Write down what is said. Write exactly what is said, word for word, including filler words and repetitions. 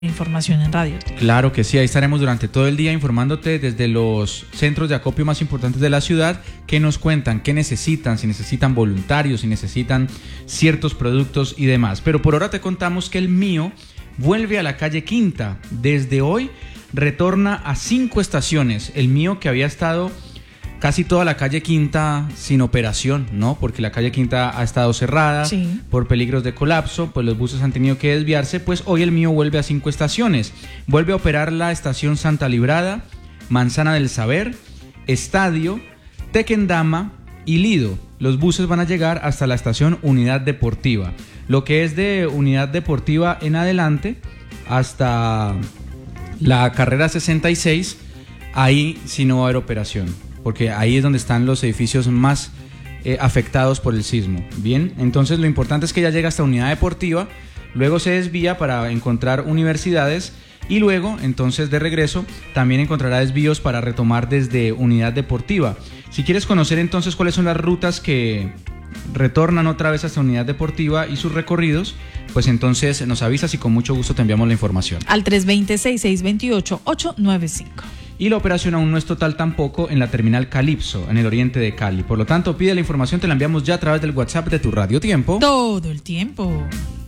información en Radio. Claro que sí, ahí estaremos durante todo el día informándote desde los centros de acopio más importantes de la ciudad, que nos cuentan, qué necesitan, si necesitan voluntarios, si necesitan ciertos productos y demás. Pero por ahora te contamos que el mío vuelve a la calle Quinta. Desde hoy retorna a cinco estaciones. El mío, que había estado casi toda la calle Quinta sin operación, ¿no? Porque la calle Quinta ha estado cerrada, sí, por peligros de colapso, pues los buses han tenido que desviarse. Pues hoy el mío vuelve a cinco estaciones. Vuelve a operar la estación Santa Librada, Manzana del Saber, Estadio, Tequendama y Lido. Los buses van a llegar hasta la estación Unidad Deportiva. Lo que es de Unidad Deportiva en adelante hasta la carrera sesenta y seis, ahí sí no va a haber operación, porque ahí es donde están los edificios más eh, afectados por el sismo. Bien, entonces lo importante es que ya llega hasta Unidad Deportiva, luego se desvía para encontrar universidades y luego, entonces, de regreso, también encontrará desvíos para retomar desde Unidad Deportiva. Si quieres conocer entonces cuáles son las rutas que retornan otra vez hasta Unidad Deportiva y sus recorridos, pues entonces nos avisas y con mucho gusto te enviamos la información. Al tres dos cero, seis seis dos ocho, ocho nueve cinco. Y la operación aún no es total tampoco en la terminal Calipso, en el oriente de Cali. Por lo tanto, pide la información, te la enviamos ya a través del WhatsApp de tu Radio Tiempo. Todo el tiempo.